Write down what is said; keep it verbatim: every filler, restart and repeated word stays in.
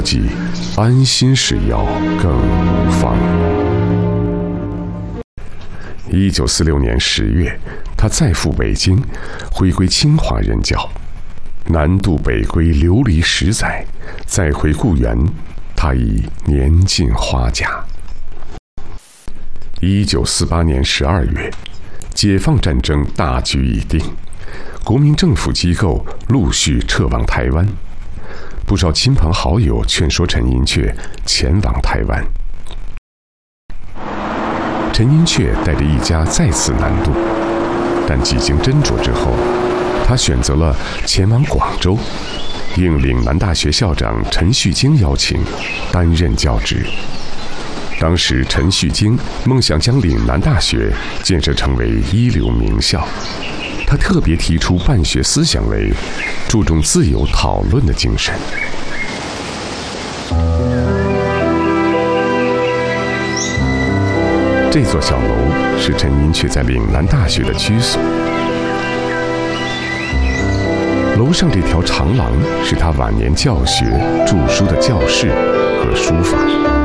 计，安心是药更无妨。一九四六年十月，他再赴北京，回归清华任教。南渡北归流离十载，再回故园，他已年近花甲。一九四八年十二月，解放战争大局已定，国民政府机构陆续撤往台湾，不少亲朋好友劝说陈寅恪前往台湾。陈寅恪带着一家再次南渡，但几经斟酌之后，他选择了前往广州，应岭南大学校长陈旭京邀请，担任教职。当时陈旭京梦想将岭南大学建设成为一流名校，他特别提出办学思想为注重自由讨论的精神。这座小楼是陈寅恪在岭南大学的居所，楼上这条长廊是他晚年教学著书的教室和书房。